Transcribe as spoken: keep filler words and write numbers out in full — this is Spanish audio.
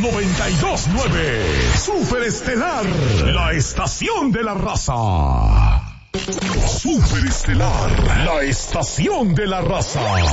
noventa y dos punto nueve. Superestelar, la estación de la raza. Superestelar, la estación de la raza.